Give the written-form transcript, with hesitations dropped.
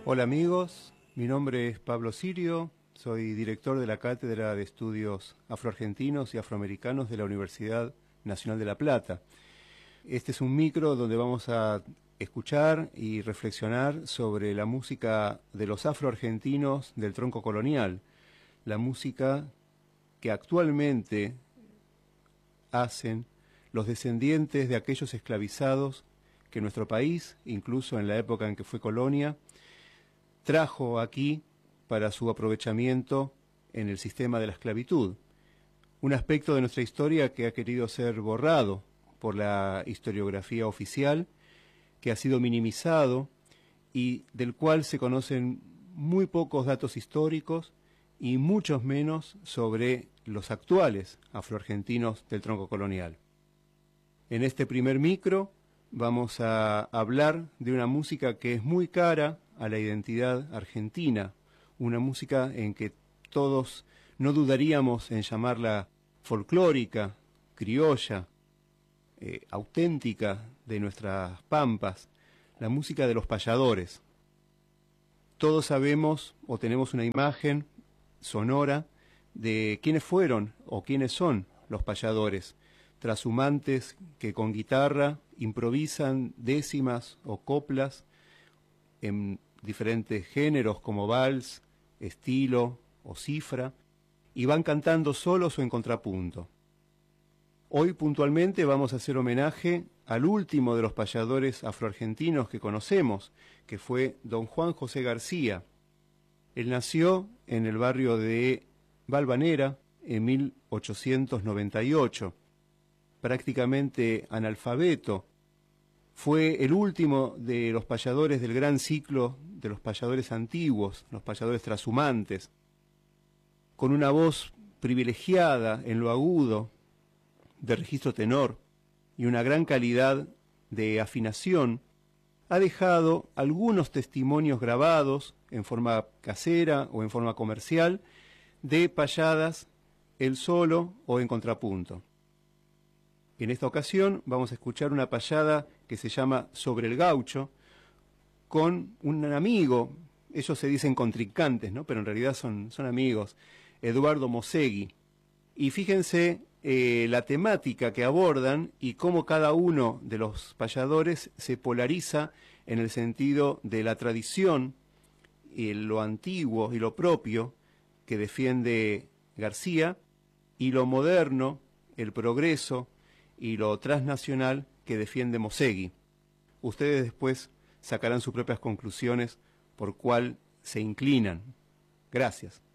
Hola amigos, mi nombre es Pablo Sirio, soy director de la Cátedra de Estudios Afroargentinos y Afroamericanos de la Universidad Nacional de La Plata. Este es un micro donde vamos a escuchar y reflexionar sobre la música de los afroargentinos del tronco colonial, la música que actualmente hacen los descendientes de aquellos esclavizados que nuestro país, incluso en la época en que fue colonia, trajo aquí para su aprovechamiento en el sistema de la esclavitud. Un aspecto de nuestra historia que ha querido ser borrado por la historiografía oficial, que ha sido minimizado y del cual se conocen muy pocos datos históricos y muchos menos sobre los actuales afroargentinos del tronco colonial. En este primer micro vamos a hablar de una música que es muy cara a la identidad argentina, una música en que todos no dudaríamos en llamarla folclórica, criolla, auténtica de nuestras pampas, la música de los payadores. Todos sabemos o tenemos una imagen sonora de quiénes fueron o quiénes son los payadores, trashumantes que con guitarra improvisan décimas o coplas en diferentes géneros como vals, estilo o cifra, y van cantando solos o en contrapunto. Hoy puntualmente vamos a hacer homenaje al último de los payadores afroargentinos que conocemos, que fue don Juan José García. Él nació en el barrio de Valvanera en 1898, prácticamente analfabeto. Fue el último de los payadores del gran ciclo de los payadores antiguos, los payadores trashumantes, con una voz privilegiada en lo agudo, de registro tenor y una gran calidad de afinación, ha dejado algunos testimonios grabados en forma casera o en forma comercial de payadas él solo o en contrapunto. En esta ocasión vamos a escuchar una payada que se llama Sobre el Gaucho, con un amigo, ellos se dicen contrincantes, ¿no? Pero en realidad son amigos, Eduardo Mosegui. Y fíjense la temática que abordan y cómo cada uno de los payadores se polariza en el sentido de la tradición, y lo antiguo y lo propio que defiende García, y lo moderno, el progreso y lo transnacional que defiende Mosegui. Ustedes después sacarán sus propias conclusiones por cuál se inclinan. Gracias.